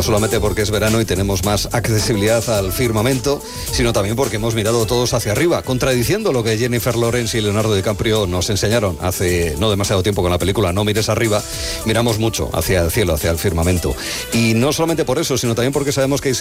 no solamente porque es verano y tenemos más accesibilidad al firmamento, sino también porque hemos mirado todos hacia arriba, contradiciendo lo que Jennifer Lawrence y Leonardo DiCaprio nos enseñaron hace no demasiado tiempo con la película No mires arriba. Miramos mucho hacia el cielo, hacia el firmamento. Y no solamente por eso, sino también porque sabemos que hay